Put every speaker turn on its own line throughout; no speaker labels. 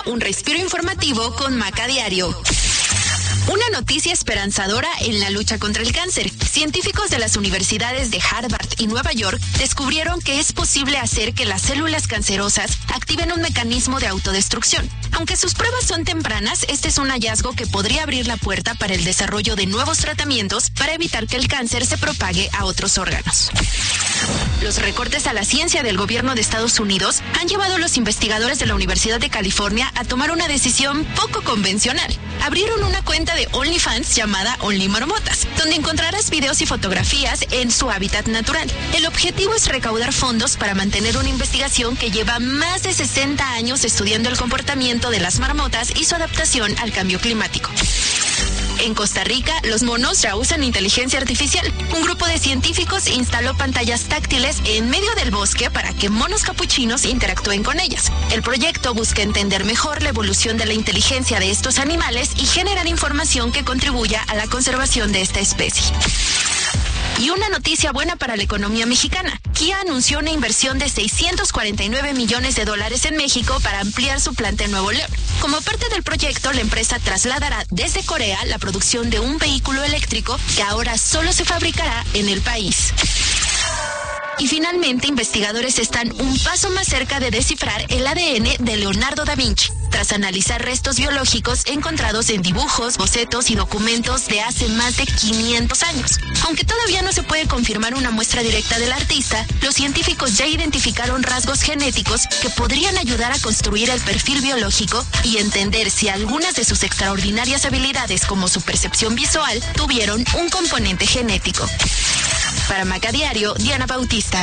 un respiro informativo con Maca Diario. Una noticia esperanzadora en la lucha contra el cáncer. Científicos de las universidades de Harvard y Nueva York descubrieron que es posible hacer que las células cancerosas activen un mecanismo de autodestrucción. Aunque sus pruebas son tempranas, este es un hallazgo que podría abrir la puerta para el desarrollo de nuevos tratamientos para evitar que el cáncer se propague a otros órganos. Los recortes a la ciencia del gobierno de Estados Unidos han llevado a los investigadores de la Universidad de California a tomar una decisión poco convencional. Abrieron una cuenta de OnlyFans llamada Only Marmotas, donde encontrarás videos y fotografías en su hábitat natural. El objetivo es recaudar fondos para mantener una investigación que lleva más de 60 años estudiando el comportamiento de las marmotas y su adaptación al cambio climático. En Costa Rica, los monos ya usan inteligencia artificial. Un grupo de científicos instaló pantallas táctiles en medio del bosque para que monos capuchinos interactúen con ellas. El proyecto busca entender mejor la evolución de la inteligencia de estos animales y generar información que contribuya a la conservación de esta especie. Y una noticia buena para la economía mexicana. Kia anunció una inversión de $649 millones en México para ampliar su planta en Nuevo León. Como parte del proyecto, la empresa trasladará desde Corea la producción de un vehículo eléctrico que ahora solo se fabricará en el país. Y finalmente, investigadores están un paso más cerca de descifrar el ADN de Leonardo da Vinci, tras analizar restos biológicos encontrados en dibujos, bocetos y documentos de hace más de 500 años. Aunque todavía no se puede confirmar una muestra directa del artista, los científicos ya identificaron rasgos genéticos que podrían ayudar a construir el perfil biológico y entender si algunas de sus extraordinarias habilidades, como su percepción visual, tuvieron un componente genético. Para Maca Diario, Diana Bautista.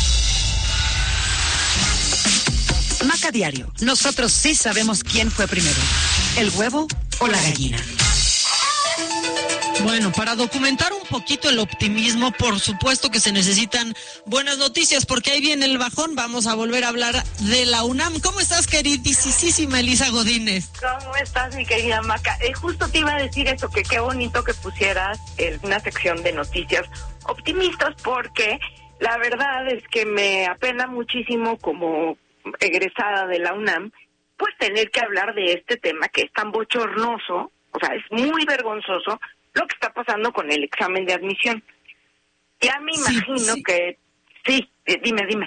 Maca Diario. Nosotros sí sabemos quién fue primero, el huevo o la gallina.
Bueno, para documentar un poquito el optimismo, por supuesto que se necesitan buenas noticias, porque ahí viene el bajón. Vamos a volver a hablar de la UNAM. ¿Cómo estás, queridísima Elisa Godínez?
¿Cómo estás, mi querida Maca? Justo te iba a decir eso, que qué bonito que pusieras una sección de noticias optimistas, porque la verdad es que me apena muchísimo como egresada de la UNAM, pues tener que hablar de este tema que es tan bochornoso, o sea, es muy vergonzoso lo que está pasando con el examen de admisión. Ya me imagino que... Sí, dime.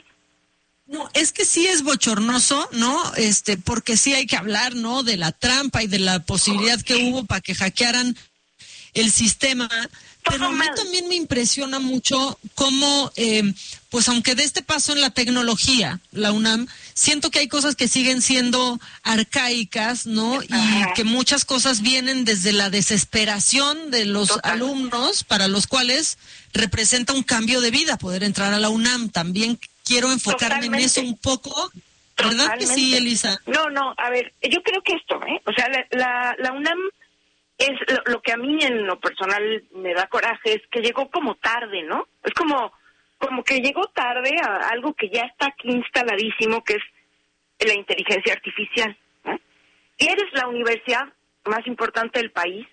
No, es que sí es bochornoso, ¿no? Porque sí hay que hablar, ¿no? De la trampa y de la posibilidad que hubo para que hackearan el sistema. Pero a mí también me impresiona mucho cómo, pues aunque de este paso en la tecnología, la UNAM, siento que hay cosas que siguen siendo arcaicas, ¿no? Y que muchas cosas vienen desde la desesperación de los alumnos, para los cuales representa un cambio de vida poder entrar a la UNAM. También quiero enfocarme en eso un poco. ¿Verdad que sí, Elisa?
No, a ver, yo creo que esto, o sea, la UNAM es lo que a mí en lo personal me da coraje, es que llegó como tarde, ¿no? Es como que llegó tarde a algo que ya está aquí instaladísimo, que es la inteligencia artificial, ¿no? Y eres la universidad más importante del país,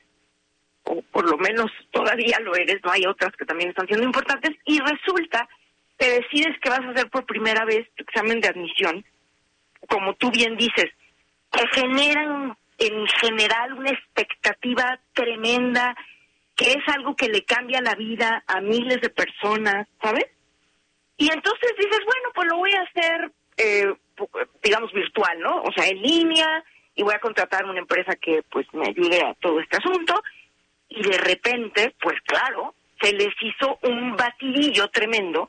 o por lo menos todavía lo eres, no hay otras que también están siendo importantes, y resulta que decides que vas a hacer por primera vez tu examen de admisión, como tú bien dices, que generan en general una expectativa tremenda, que es algo que le cambia la vida a miles de personas, ¿sabes? Y entonces dices, bueno, pues lo voy a hacer, digamos, virtual, ¿no? O sea, en línea, y voy a contratar una empresa que, pues, me ayude a todo este asunto, y de repente, pues claro, se les hizo un batidillo tremendo,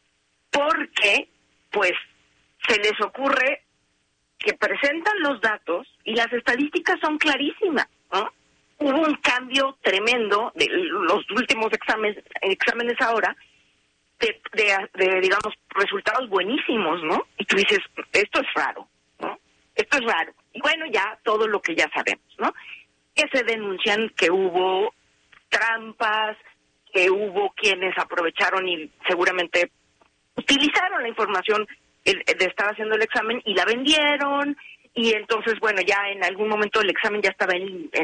porque, pues, se les ocurre que presentan los datos y las estadísticas son clarísimas, ¿no? Hubo un cambio tremendo de los últimos exámenes ahora, de digamos, resultados buenísimos, ¿no? Y tú dices, esto es raro, ¿no? Esto es raro. Y bueno, ya todo lo que ya sabemos, ¿no? Que se denuncian que hubo trampas, que hubo quienes aprovecharon y seguramente utilizaron la información de estar haciendo el examen y la vendieron, y entonces, bueno, ya en algún momento el examen ya estaba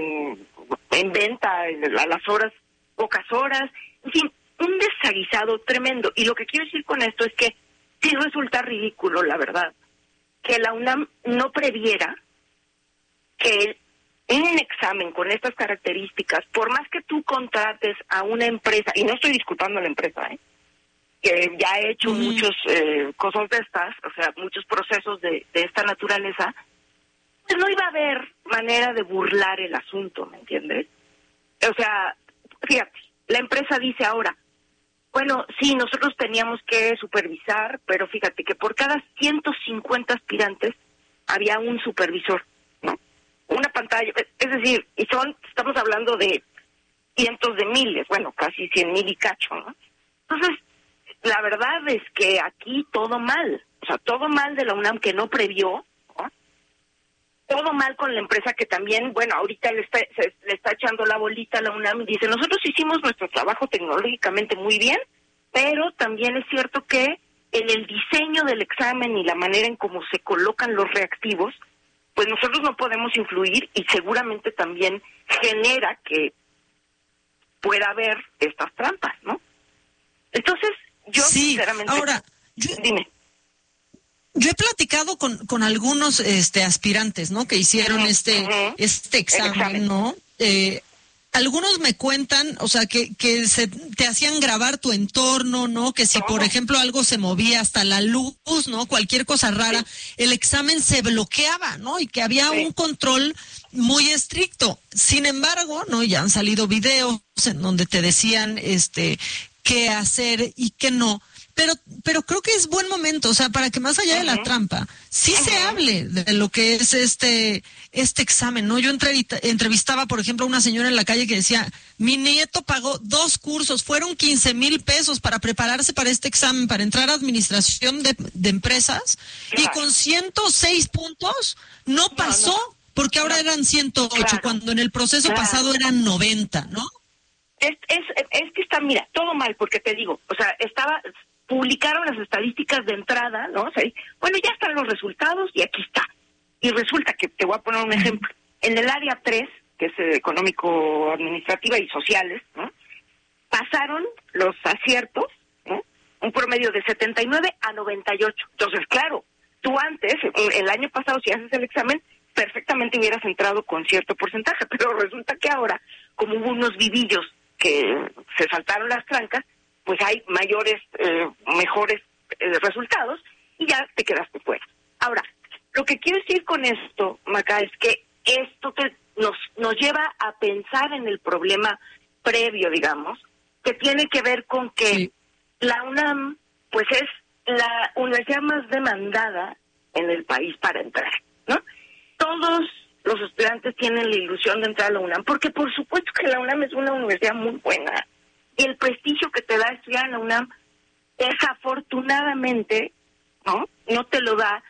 en venta a las pocas horas, en fin, un desaguisado tremendo. Y lo que quiero decir con esto es que sí resulta ridículo, la verdad, que la UNAM no previera que un examen con estas características, por más que tú contrates a una empresa, y no estoy disculpando a la empresa, que ya ha hecho muchas cosas de estas, o sea, muchos procesos de esta naturaleza, pues no iba a haber manera de burlar el asunto, ¿me entiendes? O sea, fíjate, la empresa dice ahora, bueno, sí, nosotros teníamos que supervisar, pero fíjate que por cada 150 aspirantes había un supervisor, ¿no? Una pantalla, es decir, y estamos hablando de cientos de miles, bueno, casi 100,000 y cacho, ¿no? Entonces, la verdad es que aquí todo mal, o sea, todo mal de la UNAM que no previó, ¿no? Todo mal con la empresa que también, bueno, ahorita le está echando la bolita a la UNAM y dice, nosotros hicimos nuestro trabajo tecnológicamente muy bien, pero también es cierto que en el diseño del examen y la manera en cómo se colocan los reactivos, pues nosotros no podemos influir y seguramente también genera que pueda haber estas trampas, ¿no? Entonces, yo sinceramente...
Ahora,
dime.
Yo he platicado con algunos aspirantes, ¿no? Que hicieron este examen, ¿no? Algunos me cuentan, o sea, que te hacían grabar tu entorno, ¿no? Que si, por ejemplo, algo se movía, hasta la luz, ¿no? Cualquier cosa rara, el examen se bloqueaba, ¿no? Y que había un control muy estricto. Sin embargo, ¿no? Ya han salido videos en donde te decían, qué hacer y qué no. Pero creo que es buen momento, o sea, para que más allá de la trampa, sí se hable de lo que es este examen, ¿no? Yo entrevistaba, por ejemplo, a una señora en la calle que decía, mi nieto pagó 2 cursos, fueron 15,000 pesos para prepararse para este examen, para entrar a administración de empresas, y con 106 puntos no pasó, porque ahora eran 108, cuando en el proceso pasado eran 90, ¿no?
Es que está, mira, todo mal, porque te digo, o sea, publicaron las estadísticas de entrada, ¿no? O sea, bueno, ya están los resultados y aquí está. Y resulta que, te voy a poner un ejemplo, en el área 3, que es económico, administrativa y sociales, ¿no? Pasaron los aciertos, ¿no? Un promedio de 79 a 98. Entonces, claro, tú antes, el año pasado, si haces el examen, perfectamente hubieras entrado con cierto porcentaje, pero resulta que ahora, como hubo unos vivillos que se saltaron las trancas, pues hay mejores resultados y ya te quedaste fuera. Ahora, lo que quiero decir con esto, Maca, es que esto nos lleva a pensar en el problema previo, digamos, que tiene que ver con que la UNAM, pues es la universidad más demandada en el país para entrar, ¿no? Todos los estudiantes tienen la ilusión de entrar a la UNAM, porque por supuesto que la UNAM es una universidad muy buena. Y el prestigio que te da estudiar en la UNAM, desafortunadamente, no te lo da,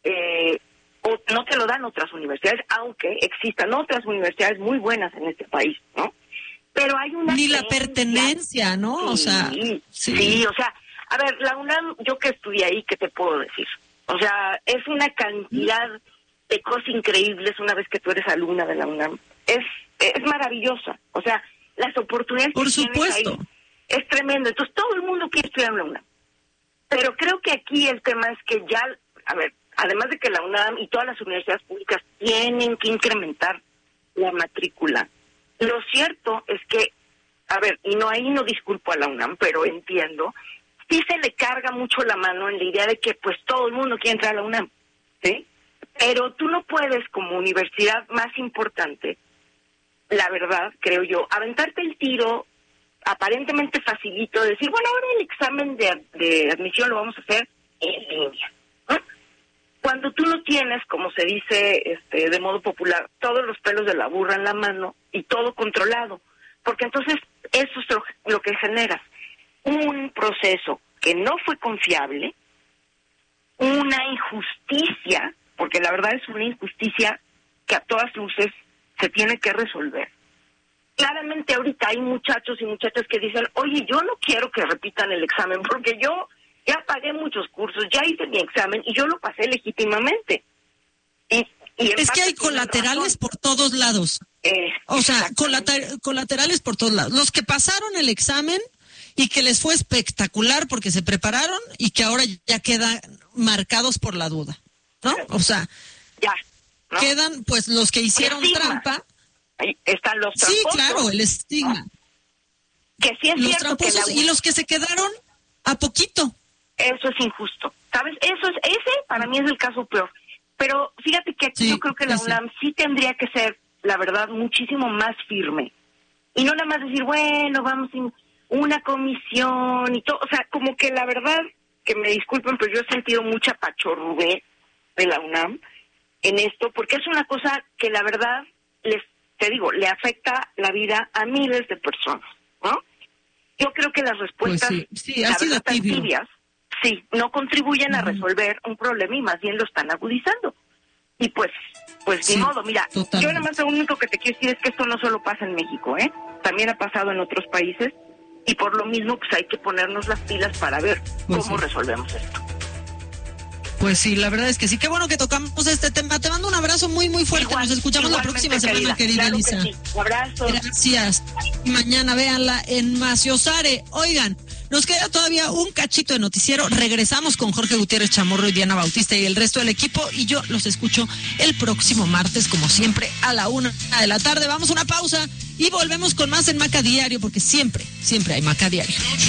o no te lo dan otras universidades, aunque existan otras universidades muy buenas en este país, ¿no? Pero hay una...
Ni la pertenencia, ¿no?
Sí,
o sea,
sí, o sea, a ver, la UNAM, yo que estudié ahí, ¿qué te puedo decir? O sea, es una cantidad de cosas increíbles una vez que tú eres alumna de la UNAM. Es maravillosa, o sea, las oportunidades
por
que
supuesto
tienes ahí es tremendo. Entonces todo el mundo quiere estudiar en la UNAM. Pero creo que aquí el tema es que ya, a ver, además de que la UNAM y todas las universidades públicas tienen que incrementar la matrícula, lo cierto es que, a ver, y no ahí no disculpo a la UNAM, pero entiendo, sí se le carga mucho la mano en la idea de que pues todo el mundo quiere entrar a la UNAM, ¿sí? Pero tú no puedes, como universidad más importante, la verdad, creo yo, aventarte el tiro aparentemente facilito, decir, bueno, ahora el examen de admisión lo vamos a hacer en línea, ¿no? Cuando tú no tienes, como se dice de modo popular, todos los pelos de la burra en la mano y todo controlado, porque entonces eso es lo que generas, un proceso que no fue confiable, una injusticia, porque la verdad es una injusticia que a todas luces se tiene que resolver. Claramente ahorita hay muchachos y muchachas que dicen, oye, yo no quiero que repitan el examen porque yo ya pagué muchos cursos, ya hice mi examen y yo lo pasé legítimamente. Y
es que hay colaterales por todos lados. O sea, colaterales por todos lados. Los que pasaron el examen y que les fue espectacular porque se prepararon y que ahora ya quedan marcados por la duda, ¿no? O sea...
Ya. ¿no?
quedan pues los que hicieron trampa.
Ahí están los tramposos.
Sí, claro, el estigma.
¿No? Que sí es
los
cierto
tramposos
que
y los que se quedaron a poquito.
Eso es injusto, ¿sabes? Ese para mí es el caso peor. Pero fíjate que aquí yo creo que la UNAM sí tendría que ser, la verdad, muchísimo más firme. Y no nada más decir, bueno, vamos en una comisión y todo. O sea, como que la verdad, que me disculpen, pero yo he sentido mucha pachorrubé de la UNAM en esto, porque es una cosa que la verdad, le afecta la vida a miles de personas, ¿no? Yo creo que las respuestas,
ha sido
tan tibias, no contribuyen a resolver un problema y más bien lo están agudizando. Y pues ni modo, mira, yo nada más lo único que te quiero decir es que esto no solo pasa en México, también ha pasado en otros países y por lo mismo pues hay que ponernos las pilas para ver cómo resolvemos esto.
Pues sí, la verdad es que sí. Qué bueno que tocamos este tema. Te mando un abrazo muy, muy fuerte. Nos escuchamos la próxima semana, querida
claro
Elisa.
Sí. Un abrazo.
Gracias. Y mañana véanla en Maciosare. Oigan, nos queda todavía un cachito de noticiero. Regresamos con Jorge Gutiérrez Chamorro y Diana Bautista y el resto del equipo. Y yo los escucho el próximo martes, como siempre, a la 1 de la tarde. Vamos a una pausa y volvemos con más en Maca Diario, porque siempre hay Maca Diario.